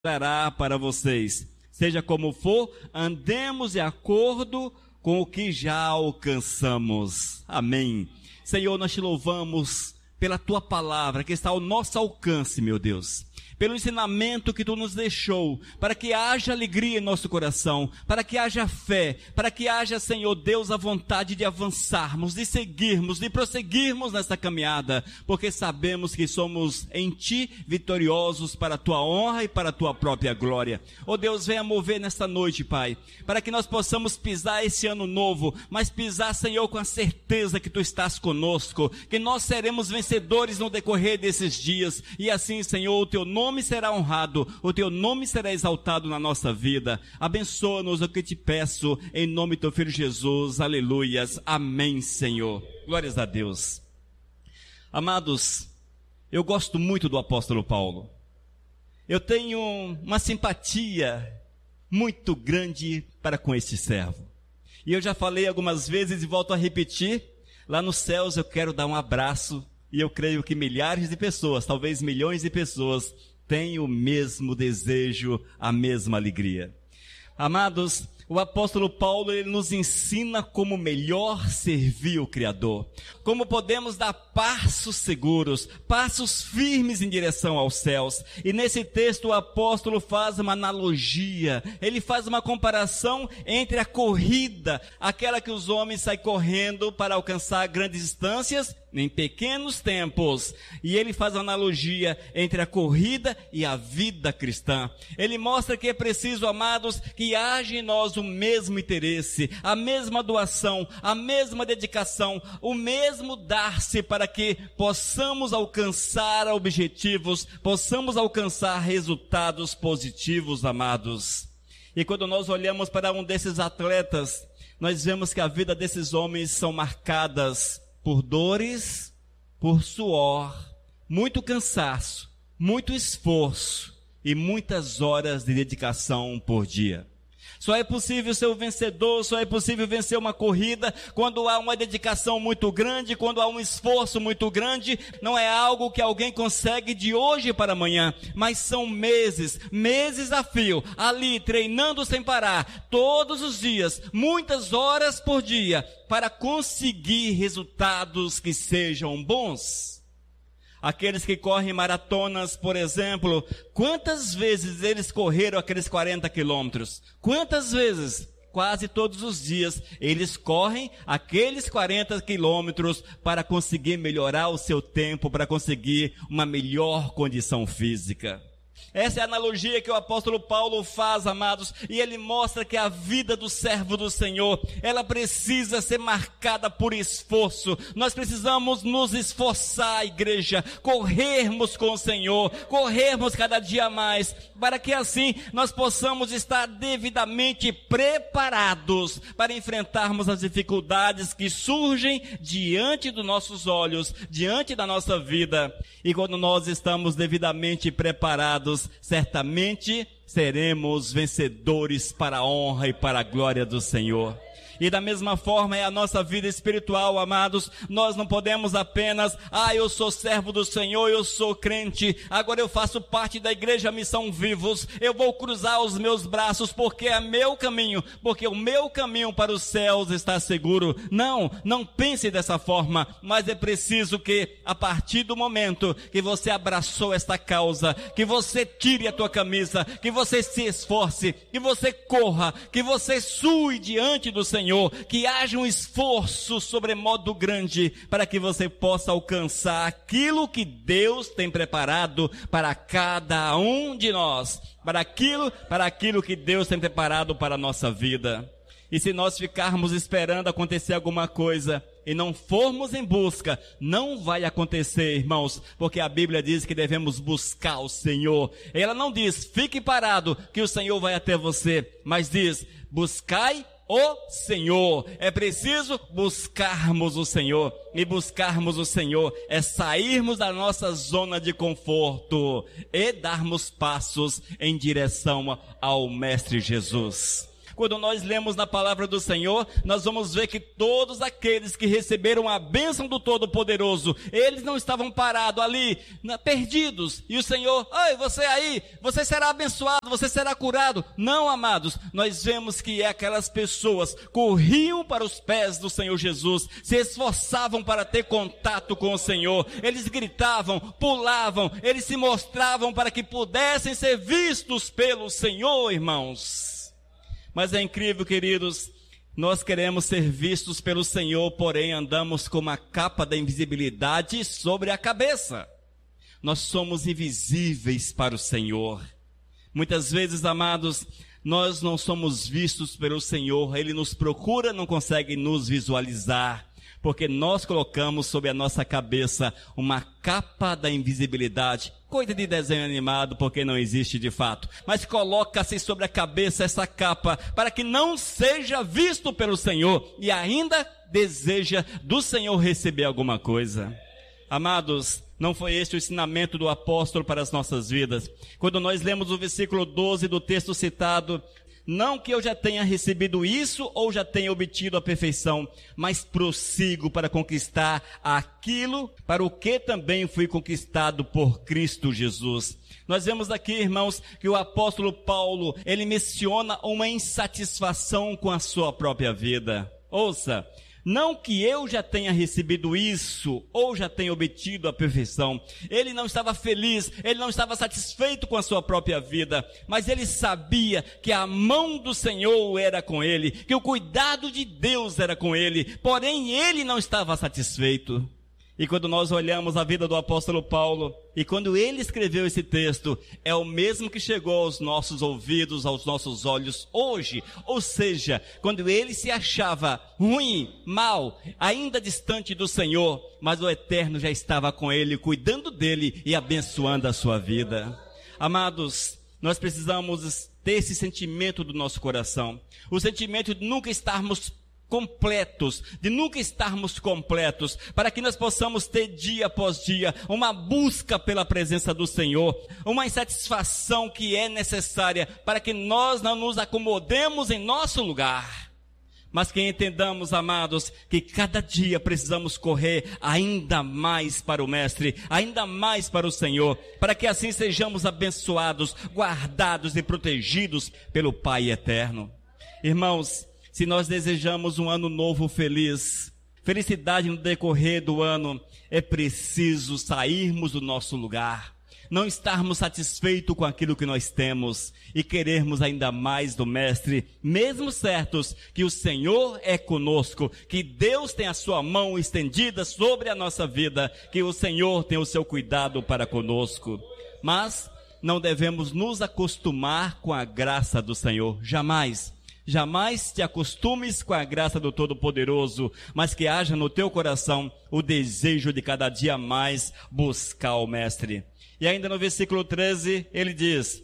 dará para vocês. Seja como for, andemos de acordo com o que já alcançamos. Amém. Senhor, nós te louvamos pela tua palavra que está ao nosso alcance, meu Deus. Pelo ensinamento que tu nos deixou, para que haja alegria em nosso coração, para que haja fé, para que haja, Senhor Deus, a vontade de avançarmos, de seguirmos, de prosseguirmos nessa caminhada, porque sabemos que somos em ti vitoriosos para a tua honra e para a tua própria glória. Ó Deus, venha mover nesta noite, Pai, para que nós possamos pisar esse ano novo, mas pisar, Senhor, com a certeza que tu estás conosco, que nós seremos vencedores no decorrer desses dias, e assim, Senhor, o teu nome será honrado, o teu nome será exaltado na nossa vida. Abençoa-nos, o que te peço, em nome do teu Filho Jesus, aleluias, amém, Senhor, glórias a Deus. Amados, eu gosto muito do apóstolo Paulo, eu tenho uma simpatia muito grande para com este servo, e eu já falei algumas vezes e volto a repetir, lá nos céus eu quero dar um abraço, e eu creio que milhares de pessoas, talvez milhões de pessoas, têm o mesmo desejo, a mesma alegria. Amados, o apóstolo Paulo, ele nos ensina como melhor servir o Criador, como podemos dar passos seguros, passos firmes em direção aos céus. E nesse texto o apóstolo faz uma analogia, ele faz uma comparação entre a corrida, aquela que os homens saem correndo para alcançar grandes distâncias, em pequenos tempos, e ele faz uma analogia entre a corrida e a vida cristã. Ele mostra que é preciso, amados, que haja em nós o mesmo interesse, a mesma doação, a mesma dedicação, o mesmo dar-se para que possamos alcançar objetivos, possamos alcançar resultados positivos, amados. E quando nós olhamos para um desses atletas, nós vemos que a vida desses homens são marcadas por dores, por suor, muito cansaço, muito esforço e muitas horas de dedicação por dia. Só é possível ser o vencedor, só é possível vencer uma corrida quando há uma dedicação muito grande, quando há um esforço muito grande. Não é algo que alguém consegue de hoje para amanhã, mas são meses a fio, ali treinando sem parar, todos os dias, muitas horas por dia, para conseguir resultados que sejam bons. Aqueles que correm maratonas, por exemplo, quantas vezes eles correram aqueles 40 quilômetros? Quantas vezes? Quase todos os dias eles correm aqueles 40 quilômetros para conseguir melhorar o seu tempo, para conseguir uma melhor condição física. Essa é a analogia que o apóstolo Paulo faz, amados, e ele mostra que a vida do servo do Senhor, ela precisa ser marcada por esforço. Nós precisamos nos esforçar, igreja, corrermos com o Senhor, corrermos cada dia mais, para que assim nós possamos estar devidamente preparados para enfrentarmos as dificuldades que surgem diante dos nossos olhos, diante da nossa vida. E quando nós estamos devidamente preparados, certamente seremos vencedores para a honra e para a glória do Senhor. E da mesma forma é a nossa vida espiritual, amados. Nós não podemos apenas, eu sou servo do Senhor, eu sou crente, agora eu faço parte da igreja Missão Vivos, eu vou cruzar os meus braços porque é meu caminho, porque o meu caminho para os céus está seguro. Não pense dessa forma, mas é preciso que a partir do momento que você abraçou esta causa, que você tire a tua camisa, que você se esforce, que você corra, que você sue diante do Senhor, que haja um esforço sobremodo grande para que você possa alcançar aquilo que Deus tem preparado para cada um de nós, para aquilo que Deus tem preparado para a nossa vida. E se nós ficarmos esperando acontecer alguma coisa e não formos em busca, não vai acontecer, irmãos, porque a Bíblia diz que devemos buscar o Senhor. Ela não diz, fique parado que o Senhor vai até você, mas diz, buscai o Senhor. É preciso buscarmos o Senhor, e buscarmos o Senhor é sairmos da nossa zona de conforto e darmos passos em direção ao Mestre Jesus. Quando nós lemos na palavra do Senhor, nós vamos ver que todos aqueles que receberam a bênção do Todo-Poderoso, eles não estavam parados ali, perdidos, e o Senhor, oi, você aí, você será abençoado, você será curado. Não, amados, nós vemos que aquelas pessoas corriam para os pés do Senhor Jesus, se esforçavam para ter contato com o Senhor, eles gritavam, pulavam, eles se mostravam para que pudessem ser vistos pelo Senhor, irmãos. Mas é incrível, queridos, nós queremos ser vistos pelo Senhor, porém andamos com uma capa da invisibilidade sobre a cabeça. Nós somos invisíveis para o Senhor. Muitas vezes, amados, nós não somos vistos pelo Senhor, Ele nos procura, não consegue nos visualizar, porque nós colocamos sobre a nossa cabeça uma capa da invisibilidade, coisa de desenho animado, porque não existe de fato, mas coloca-se sobre a cabeça essa capa, para que não seja visto pelo Senhor, e ainda deseja do Senhor receber alguma coisa. Amados, não foi este o ensinamento do apóstolo para as nossas vidas? Quando nós lemos o versículo 12 do texto citado, não que eu já tenha recebido isso ou já tenha obtido a perfeição, mas prossigo para conquistar aquilo para o que também fui conquistado por Cristo Jesus. Nós vemos aqui, irmãos, que o apóstolo Paulo, ele menciona uma insatisfação com a sua própria vida. Ouça, não que eu já tenha recebido isso, ou já tenha obtido a perfeição. Ele não estava feliz, ele não estava satisfeito com a sua própria vida, mas ele sabia que a mão do Senhor era com ele, que o cuidado de Deus era com ele, porém ele não estava satisfeito. E quando nós olhamos a vida do apóstolo Paulo, e quando ele escreveu esse texto, é o mesmo que chegou aos nossos ouvidos, aos nossos olhos hoje. Ou seja, quando ele se achava ruim, mal, ainda distante do Senhor, mas o Eterno já estava com ele, cuidando dele e abençoando a sua vida. Amados, nós precisamos ter esse sentimento do nosso coração, o sentimento de nunca estarmos completos, de nunca estarmos completos, para que nós possamos ter dia após dia uma busca pela presença do Senhor, uma insatisfação que é necessária para que nós não nos acomodemos em nosso lugar, mas que entendamos, amados, que cada dia precisamos correr ainda mais para o Mestre, ainda mais para o Senhor, para que assim sejamos abençoados, guardados e protegidos pelo Pai eterno. Irmãos, se nós desejamos um ano novo feliz, felicidade no decorrer do ano, é preciso sairmos do nosso lugar, não estarmos satisfeitos com aquilo que nós temos e querermos ainda mais do Mestre, mesmo certos que o Senhor é conosco, que Deus tem a sua mão estendida sobre a nossa vida, que o Senhor tem o seu cuidado para conosco. Mas não devemos nos acostumar com a graça do Senhor, jamais. Jamais te acostumes com a graça do Todo-Poderoso, mas que haja no teu coração o desejo de cada dia mais buscar o Mestre. E ainda no versículo 13, ele diz: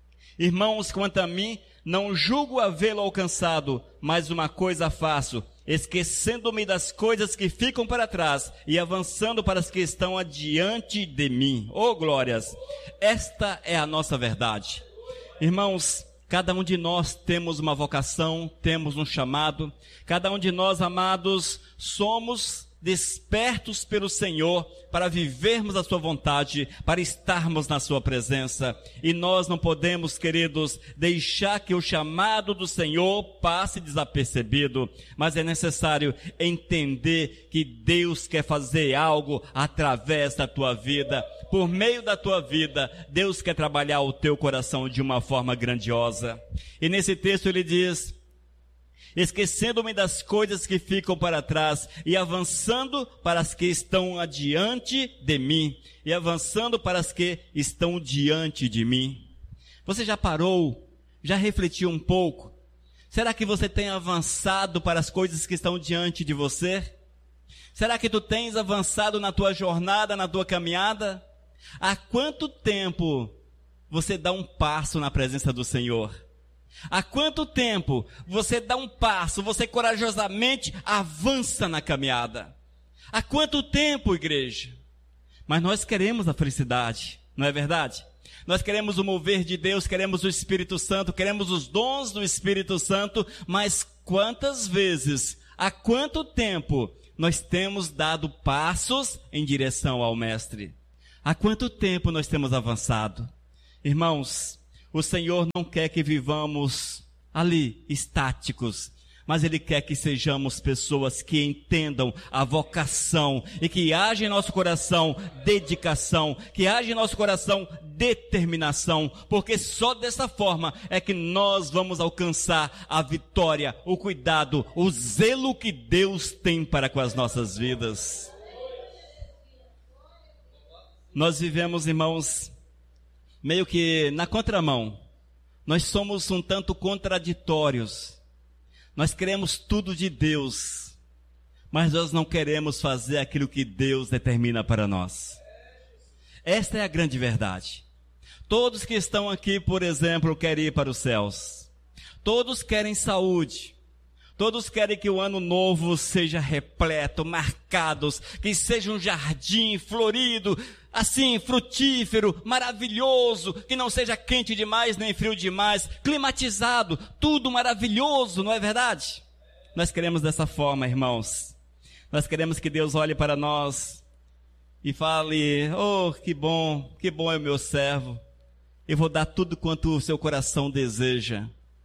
irmãos, quanto a mim, não julgo havê-lo alcançado, mas uma coisa faço, esquecendo-me das coisas que ficam para trás e avançando para as que estão adiante de mim. Oh, glórias! Esta é a nossa verdade. Irmãos, cada um de nós temos uma vocação, temos um chamado. Cada um de nós, amados, somos despertos pelo Senhor para vivermos a sua vontade, para estarmos na sua presença. E nós não podemos, queridos, deixar que o chamado do Senhor passe desapercebido, mas é necessário entender que Deus quer fazer algo através da tua vida. Por meio da tua vida, Deus quer trabalhar o teu coração de uma forma grandiosa. E nesse texto ele diz: esquecendo-me das coisas que ficam para trás e avançando para as que estão adiante de mim. E avançando para as que estão diante de mim. Você já parou? Já refletiu um pouco? Será que você tem avançado para as coisas que estão diante de você? Será que tu tens avançado na tua jornada, na tua caminhada? Há quanto tempo você dá um passo na presença do Senhor? Há quanto tempo você dá um passo, você corajosamente avança na caminhada? Há quanto tempo, igreja? Mas nós queremos a felicidade, não é verdade? Nós queremos o mover de Deus, queremos o Espírito Santo, queremos os dons do Espírito Santo, mas quantas vezes, há quanto tempo nós temos dado passos em direção ao Mestre? Há quanto tempo nós temos avançado? Irmãos, o Senhor não quer que vivamos ali, estáticos, mas Ele quer que sejamos pessoas que entendam a vocação e que haja em nosso coração dedicação, que haja em nosso coração determinação, porque só dessa forma é que nós vamos alcançar a vitória, o cuidado, o zelo que Deus tem para com as nossas vidas. Nós vivemos, irmãos, meio que na contramão. Nós somos um tanto contraditórios. Nós queremos tudo de Deus, mas nós não queremos fazer aquilo que Deus determina para nós. Esta é a grande verdade. Todos que estão aqui, por exemplo, querem ir para os céus. Todos querem saúde. Todos querem que o ano novo seja repleto, marcados, que seja um jardim florido, assim, frutífero, maravilhoso, que não seja quente demais, nem frio demais, climatizado, tudo maravilhoso, não é verdade? Nós queremos dessa forma, irmãos. Nós queremos que Deus olhe para nós e fale, oh, que bom é o meu servo. Eu vou dar tudo quanto o seu coração deseja.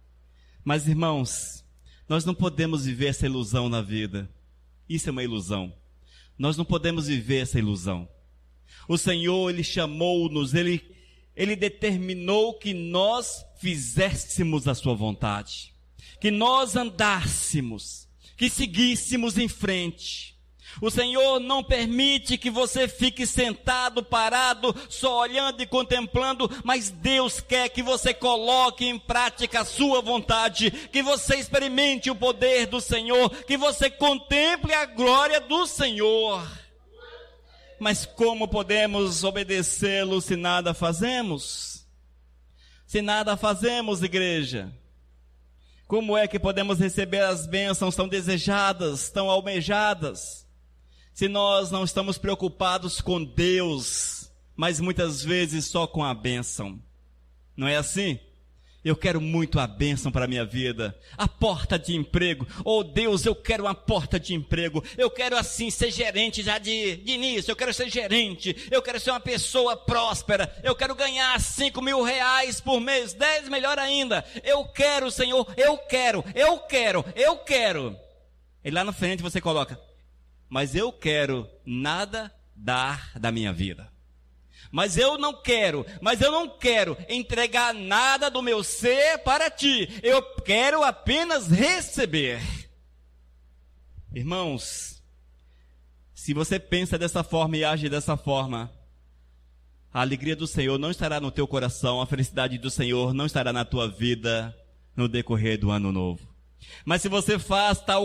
Mas, irmãos, nós não podemos viver essa ilusão na vida. Isso é uma ilusão. Nós não podemos viver essa ilusão. O Senhor, Ele chamou-nos, Ele determinou que nós fizéssemos a sua vontade, que nós andássemos, que seguíssemos em frente. O Senhor não permite que você fique sentado, parado, só olhando e contemplando, mas Deus quer que você coloque em prática a sua vontade, que você experimente o poder do Senhor, que você contemple a glória do Senhor. Mas como podemos obedecê-lo se nada fazemos? Se nada fazemos, igreja, como é que podemos receber as bênçãos tão desejadas, tão almejadas? Se nós não estamos preocupados com Deus, mas muitas vezes só com a bênção. Não é assim? Eu quero muito a bênção para a minha vida. A porta de emprego. Oh Deus, eu quero uma porta de emprego. Eu quero assim ser gerente já de início. Eu quero ser gerente. Eu quero ser uma pessoa próspera. Eu quero ganhar 5.000 reais por mês. 10, melhor ainda. Eu quero, Senhor. Eu quero. E lá na frente você coloca, mas eu quero nada dar da minha vida. Mas eu não quero entregar nada do meu ser para ti. Eu quero apenas receber. Irmãos, se você pensa dessa forma e age dessa forma, a alegria do Senhor não estará no teu coração, a felicidade do Senhor não estará na tua vida no decorrer do ano novo. Mas se você faz tal